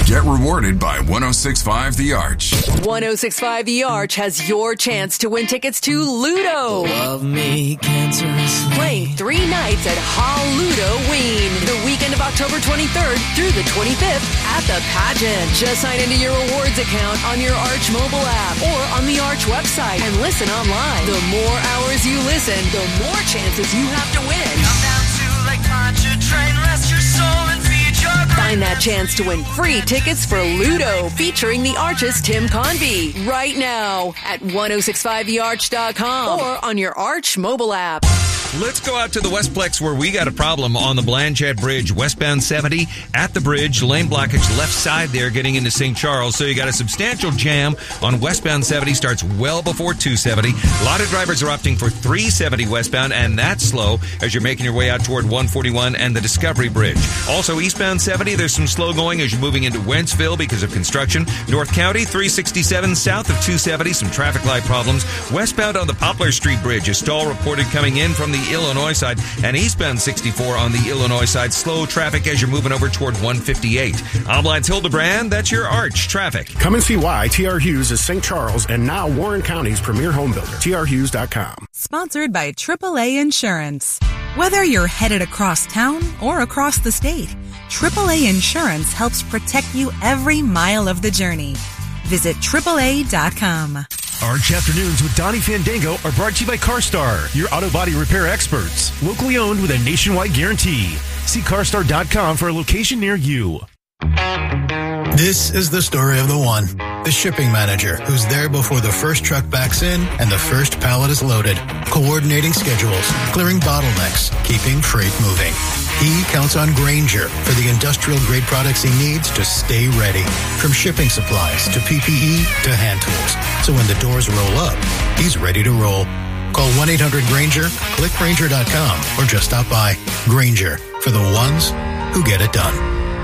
Get rewarded by 106.5 The Arch. 106.5 The Arch has your chance to win tickets to Ludo. Love me cancerously. Playing 3 nights at Halloween the weekend of October 23rd through the 25th at the pageant. Just sign into your rewards account on your Arch mobile app or on the Arch website and listen online. The more hours you listen, the more chances you have to win. Come down to Lake Pontchartrain, rest your soul and feed your brain. Find that chance to win free tickets for Ludo featuring the Arch's Tim Convey right now at 1065thearch.com or on your Arch mobile app. Let's go out to the Westplex where we got a problem on the Blanchette Bridge, westbound 70 at the bridge, lane blockage left side there getting into St. Charles. So you got a substantial jam on westbound 70, starts well before 270. A lot of drivers are opting for 370 westbound, and that's slow as you're making your way out toward 141 and the Discovery Bridge. Also eastbound 70, there's some slow going as you're moving into Wentzville because of construction. North County, 367 south of 270, some traffic light problems. Westbound on the Poplar Street Bridge, a stall reported coming in from the Illinois side, and eastbound 64 on the Illinois side. Slow traffic as you're moving over toward 158. I'm Lance Hildebrand. That's your Arch traffic. Come and see why TR Hughes is St. Charles and now Warren County's premier home builder. TRHughes.com. Sponsored by AAA Insurance. Whether you're headed across town or across the state, AAA Insurance helps protect you every mile of the journey. Visit AAA.com. Arch Afternoons with Donnie Fandango are brought to you by CarStar, your auto body repair experts. Locally owned with a nationwide guarantee. See CarStar.com for a location near you. This is the story of the one, the shipping manager, who's there before the first truck backs in and the first pallet is loaded, coordinating schedules, clearing bottlenecks, keeping freight moving. He counts on Grainger for the industrial-grade products he needs to stay ready, from shipping supplies to PPE to hand tools. So when the doors roll up, he's ready to roll. Call 1-800-GRAINGER, click Grainger.com, or just stop by. Grainger, for the ones who get it done.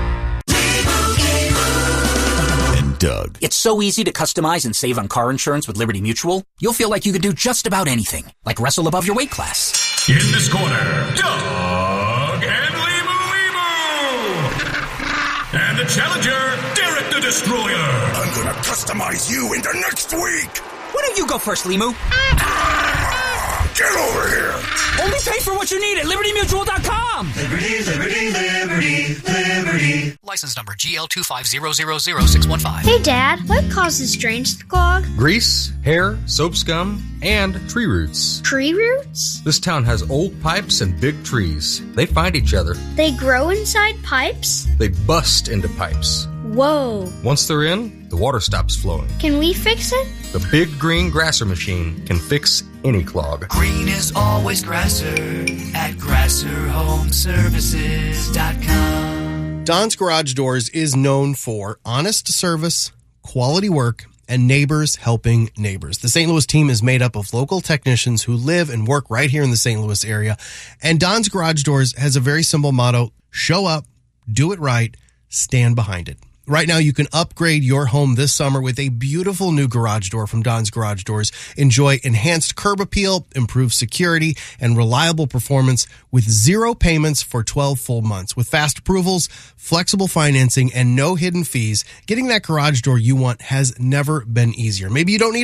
Doug. It's so easy to customize and save on car insurance with Liberty Mutual. You'll feel like you could do just about anything, like wrestle above your weight class. In this corner, Doug and Limu. And the challenger, Derek the Destroyer. I'm gonna customize you into next week. Why don't you go first, Limu? Get over here. Only pay for what you need at LibertyMutual.com. Liberty, liberty, liberty, liberty. License number GL250000615. Hey, Dad, what causes drains to clog? Grease, hair, soap scum, and tree roots. Tree roots? This town has old pipes and big trees. They find each other. They grow inside pipes? They bust into pipes. Whoa. Once they're in, the water stops flowing. Can we fix it? The big green grasser machine can fix any clog. Green is always grasser at GrasserHomeServices.com. Don's Garage Doors is known for honest service, quality work, and neighbors helping neighbors. The St. Louis team is made up of local technicians who live and work right here in the St. Louis area. And Don's Garage Doors has a very simple motto: show up, do it right, stand behind it. Right now, you can upgrade your home this summer with a beautiful new garage door from Don's Garage Doors. Enjoy enhanced curb appeal, improved security, and reliable performance with 0 payments for 12 full months. With fast approvals, flexible financing, and no hidden fees, getting that garage door you want has never been easier. Maybe you don't need